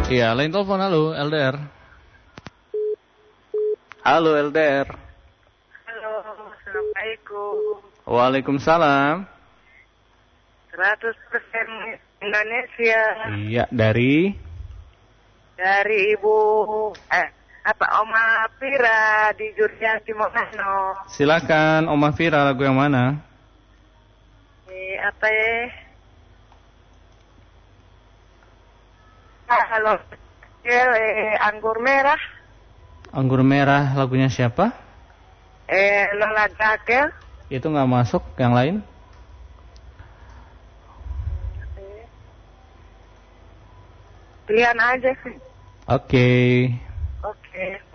Iya, lain telepon. Halo, LDR. Halo, LDR. Halo, Assalamualaikum. Waalaikumsalam. 100% Indonesia. Iya, dari Ibu Oma Pira di Jurjan Timongano. silakan Oma Fira, lagu yang mana? Halo. Anggur merah. Anggur merah, lagunya siapa? Lola Jakel. Itu nggak masuk, yang lain? Pilihan aja sih. Oke. Oke.